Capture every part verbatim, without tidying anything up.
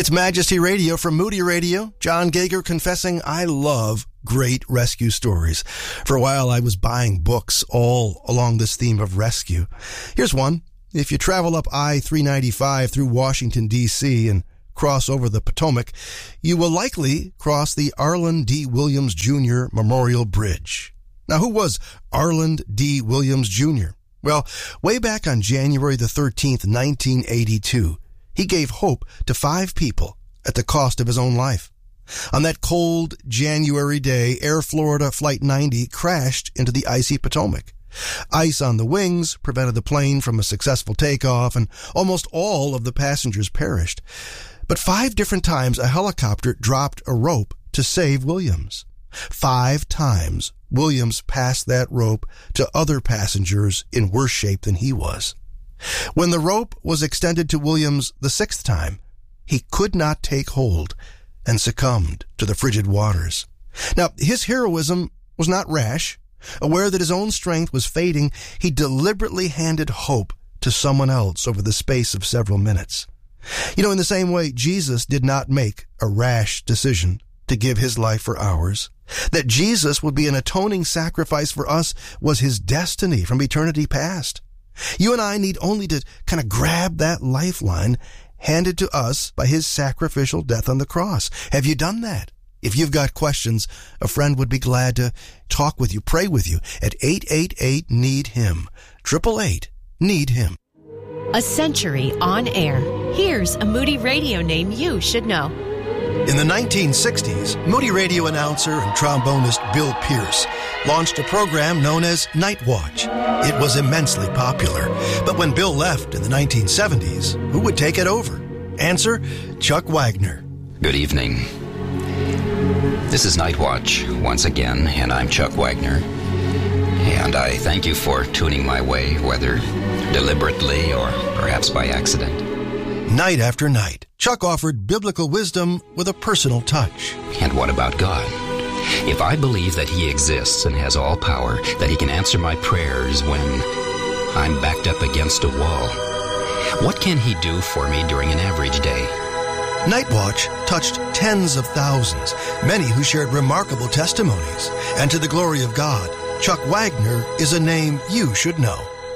It's Majesty Radio from Moody Radio. John Gager confessing I love great rescue stories. For a while, I was buying books all along this theme of rescue. Here's one. If you travel up I three ninety-five through Washington, D C and cross over the Potomac, you will likely cross the Arland D. Williams Junior Memorial Bridge. Now, who was Arland D. Williams Junior? Well, way back on January the thirteenth, nineteen eighty-two, he gave hope to five people at the cost of his own life. On that cold January day, Air Florida Flight ninety crashed into the icy Potomac. Ice on the wings prevented the plane from a successful takeoff, and almost all of the passengers perished. But five different times a helicopter dropped a rope to save Williams. Five times Williams passed that rope to other passengers in worse shape than he was. When the rope was extended to Williams the sixth time, he could not take hold and succumbed to the frigid waters. Now, his heroism was not rash. Aware that his own strength was fading, he deliberately handed hope to someone else over the space of several minutes. You know, in the same way, Jesus did not make a rash decision to give his life for ours. That Jesus would be an atoning sacrifice for us was his destiny from eternity past. You and I need only to kind of grab that lifeline handed to us by his sacrificial death on the cross. Have you done that? If you've got questions, a friend would be glad to talk with you, pray with you at eight eight eight, need him. eight eight eight, need him. A century on air. Here's a Moody Radio name you should know. In the nineteen sixties, Moody Radio announcer and trombonist Bill Pierce launched a program known as Night Watch. It was immensely popular, but when Bill left in the nineteen seventies, who would take it over? Answer, Chuck Wagner. Good evening. This is Night Watch once again, and I'm Chuck Wagner. And I thank you for tuning my way, whether deliberately or perhaps by accident. Night after night, Chuck offered biblical wisdom with a personal touch. And what about God? If I believe that he exists and has all power, that he can answer my prayers when I'm backed up against a wall, what can he do for me during an average day? Night Watch touched tens of thousands, many who shared remarkable testimonies. And to the glory of God, Chuck Wagner is a name you should know.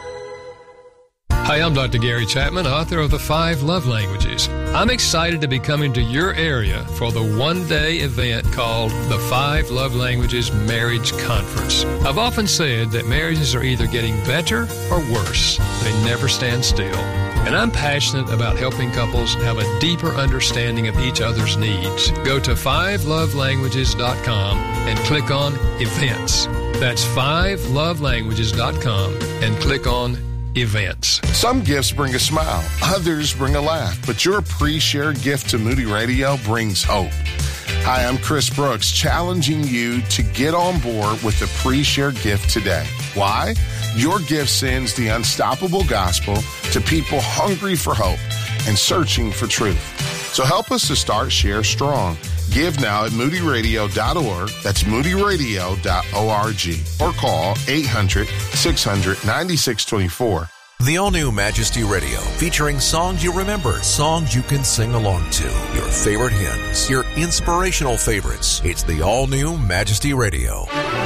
Hi, I'm Doctor Gary Chapman, author of The Five Love Languages. I'm excited to be coming to your area for the one-day event called the Five Love Languages Marriage Conference. I've often said that marriages are either getting better or worse. They never stand still. And I'm passionate about helping couples have a deeper understanding of each other's needs. Go to five love languages dot com and click on Events. That's five love languages dot com and click on Events. Some gifts bring a smile, others bring a laugh, but your pre-shared gift to Moody Radio brings hope. Hi, I'm Chris Brooks, challenging you to get on board with the pre-shared gift today. Why? Your gift sends the unstoppable gospel to people hungry for hope and searching for truth. So help us to start Share Strong. Give now at moody radio dot org. That's moody radio dot org. Or call eight hundred, six hundred, ninety-six twenty-four. The all-new Majesty Radio, featuring songs you remember, songs you can sing along to, your favorite hymns, your inspirational favorites. It's the all-new Majesty Radio.